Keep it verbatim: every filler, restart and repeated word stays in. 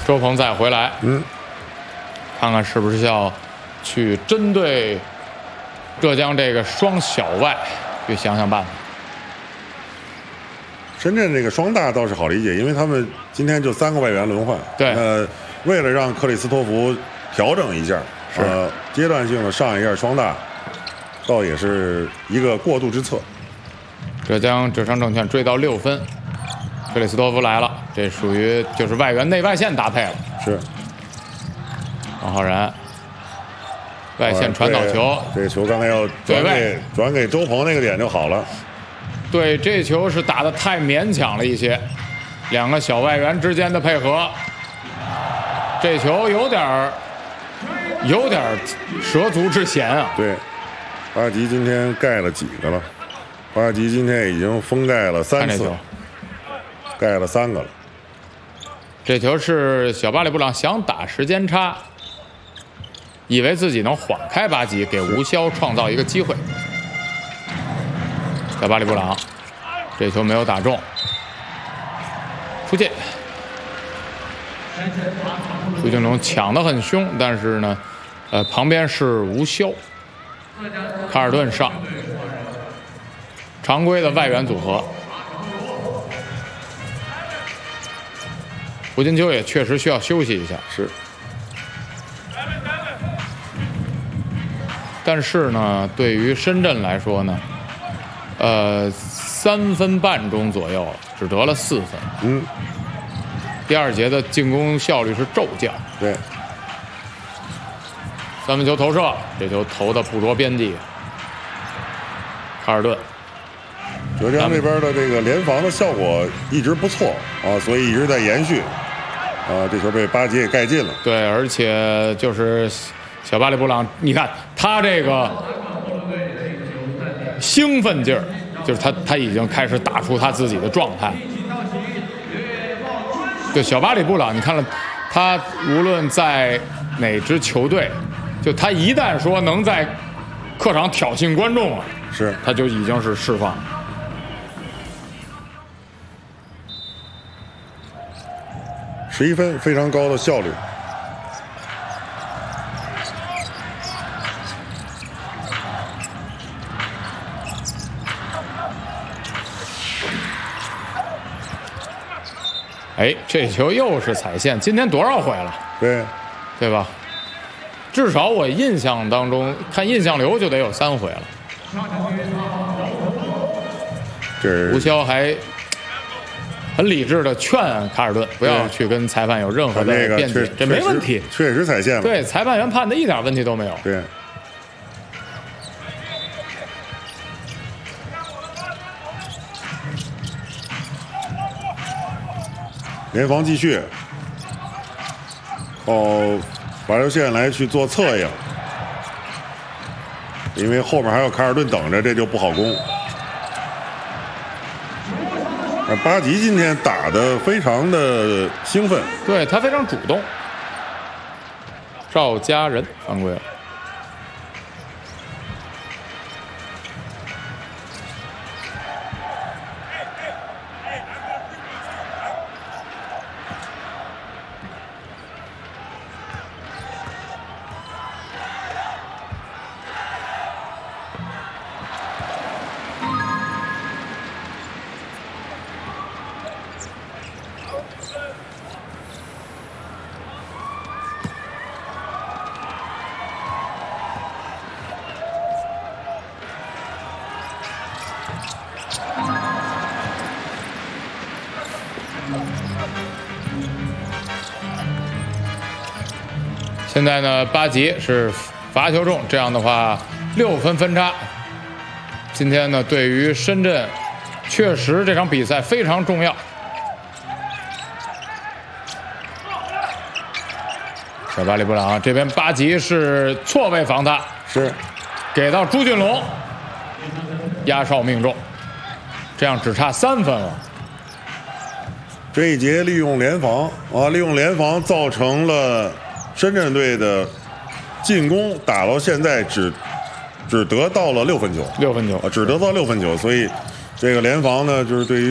周鹏再回来， 嗯， 看看是不是要去针对浙江这个双小外去想想办法。 深圳这个双大倒是好理解，因为他们今天就三个外援轮换。 对， 呃，为了让克里斯托弗调整一下，呃，阶段性的上一下双大，倒也是一个过渡之策。 浙江浙商证券追到六分，克里斯托弗来了，这属于就是外援内外线搭配了。 是。 王浩然，外线传导球， 这个球刚才要转给转给周鹏那个点就好了。 对，这球是打得太勉强了一些，两个小外援之间的配合，这球有点儿有点儿蛇足之嫌啊。 对，巴吉今天盖了几个了？巴吉今天已经封盖了三次，盖了三个了。 这球是小巴里布朗想打时间差，以为自己能晃开巴吉，给吴潇创造一个机会。小巴里布朗，这球没有打中，出界。朱俊龙抢得很凶，但是呢，呃，旁边是吴潇，卡尔顿上，常规的外援组合。胡金秋也确实需要休息一下， 是。 但是呢，对于深圳来说呢，呃，三分半钟左右只得了四分。 嗯。 第二节的进攻效率是骤降。 对。 三分球投射，这球投的不着边际。卡尔顿。 浙江这边的这个联防的效果一直不错啊，所以一直在延续。啊，这球被巴吉给盖进了。 对，而且就是小巴里布朗，你看他这个兴奋劲儿，就是他他已经开始打出他自己的状态。对，小巴里布朗，你看了他无论在哪支球队，就他一旦说能在客场挑衅观众了， 是他就已经是释放。 十一分，非常高的效率。 哎，这球又是踩线，今天多少回了？ 对， 对吧？至少我印象当中，看印象流就得有三回了。 这吴潇还很理智的劝卡尔顿不要去跟裁判有任何的辩解，这没问题， 确实踩线了。 对，裁判员判的一点问题都没有。 对。联防继续，靠罚球线来去做策应，因为后面还有卡尔顿等着，这就不好攻。巴吉今天打得非常的兴奋， 对他非常主动。赵家人犯规了。现在呢，巴吉是罚球中，这样的话六分分差。今天呢，对于深圳，确实这场比赛非常重要。小巴里布朗这边，巴吉是错位防他， 是给到朱俊龙，压哨命中，这样只差三分了。 这一节利用联防啊，利用联防造成了深圳队的进攻打到现在只只得到了六分球， 六分球啊，只得到六分球，所以这个联防呢，就是对于